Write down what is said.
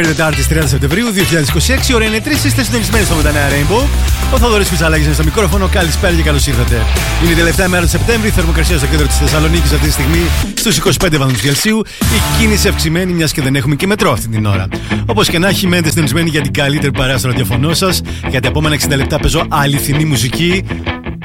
Τετάρτη 30 Σεπτεμβρίου 2026, ώρα είναι 3. Είστε συντονισμένοι στο Μετανέα Rainbow. Ο Θοδωρής Κουτσαλάκης είναι στο μικρόφωνο. Καλησπέρα και καλώς ήρθατε. Είναι η τελευταία μέρα του Σεπτέμβρη. Η θερμοκρασία στο κέντρο της Θεσσαλονίκης αυτή τη στιγμή στους 25 βαθμούς Κελσίου. Η κίνηση αυξημένη, μιας και δεν έχουμε και μετρό αυτή την ώρα. Όπως και να έχει, μένετε συντονισμένοι για την καλύτερη παρέα στο ραδιοφωνό σας. Για τα επόμενα 60 λεπτά παίζω αληθινή μουσική.